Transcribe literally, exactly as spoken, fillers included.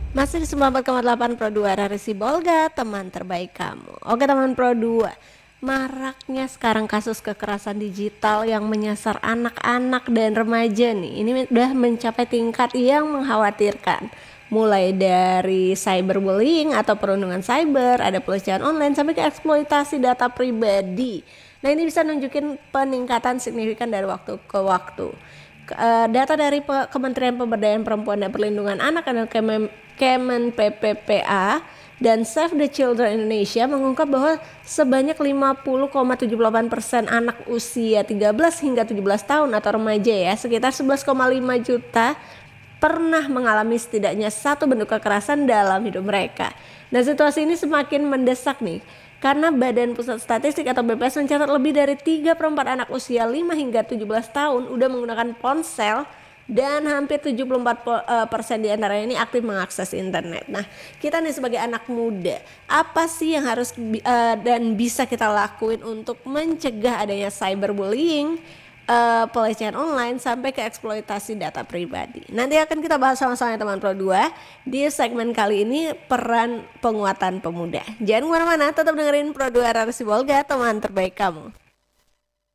Masih di sembilan puluh empat koma delapan Pro dua Rari Sibolga, teman terbaik kamu. Oke teman Pro dua, maraknya sekarang kasus kekerasan digital yang menyasar anak-anak dan remaja nih. Ini udah mencapai tingkat yang mengkhawatirkan. Mulai dari cyberbullying atau perundungan cyber, ada pelecehan online, sampai ke eksploitasi data pribadi. Nah ini bisa nunjukin peningkatan signifikan dari waktu ke waktu. Uh, data dari Pe- Kementerian Pemberdayaan Perempuan dan Perlindungan Anak atau Kemen, Kemen P P P A dan Save the Children Indonesia mengungkap bahwa sebanyak lima puluh koma tujuh delapan persen anak usia tiga belas hingga tujuh belas tahun atau remaja ya, sekitar sebelas koma lima juta pernah mengalami setidaknya satu bentuk kekerasan dalam hidup mereka. Nah, situasi ini semakin mendesak nih, karena Badan Pusat Statistik atau B P S mencatat lebih dari tiga per empat anak usia lima hingga tujuh belas tahun udah menggunakan ponsel dan hampir tujuh puluh empat persen di antaranya ini aktif mengakses internet. Nah, kita nih sebagai anak muda, apa sih yang harus uh, dan bisa kita lakuin untuk mencegah adanya cyberbullying, Uh, pelecehan online sampai ke eksploitasi data pribadi. Nanti akan kita bahas sama-sama ya teman Pro dua di segmen kali ini, peran penguatan pemuda. Jangan kemana-mana, tetap dengerin Pro dua Rari Sibolga, teman terbaik kamu.